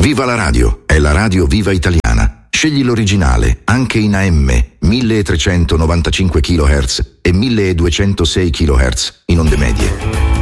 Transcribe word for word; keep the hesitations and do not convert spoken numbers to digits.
Viva la radio, è la radio Viva Italiana. Scegli l'originale, anche in A M, milletrecentonovantacinque chilohertz e milleduecentosei chilohertz in onde medie.